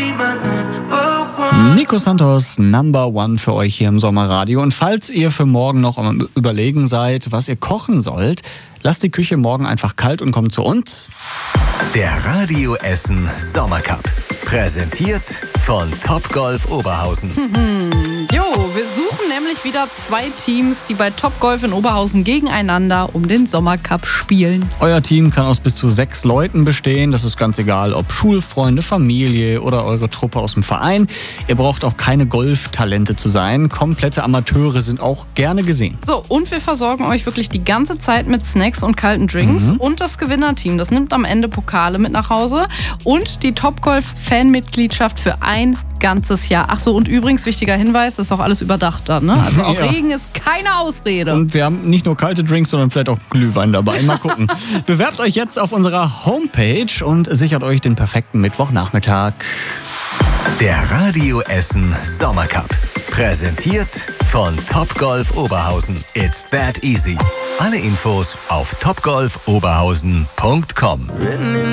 Nico Santos, Number One für euch hier im Sommerradio. Und falls ihr für morgen noch am Überlegen seid, was ihr kochen sollt, lasst die Küche morgen einfach kalt und kommt zu uns. Der Radio Essen Sommercup. Präsentiert von Topgolf Oberhausen. Jo, wir suchen nämlich wieder 2 Teams, die bei Topgolf in Oberhausen gegeneinander um den Sommercup spielen. Euer Team kann aus bis zu 6 Leuten bestehen. Das ist ganz egal, ob Schulfreunde, Familie oder eure Truppe aus dem Verein. Ihr braucht auch keine Golftalente zu sein. Komplette Amateure sind auch gerne gesehen. So, und wir versorgen euch wirklich die ganze Zeit mit Snacks und kalten Drinks. Und das Gewinnerteam, das nimmt am Ende Pokale mit nach Hause. Und die Topgolf-Fanmitgliedschaft für ein ganzes Jahr. Ach so, und übrigens, wichtiger Hinweis, das ist auch alles überdacht dann, ne? Also auch Ja. Regen ist keine Ausrede. Und wir haben nicht nur kalte Drinks, sondern vielleicht auch Glühwein dabei. Mal gucken. Bewerbt euch jetzt auf unserer Homepage und sichert euch den perfekten Mittwochnachmittag. Der Radio Essen Sommercup. Präsentiert von Topgolf Oberhausen. It's that easy. Alle Infos auf topgolfoberhausen.com.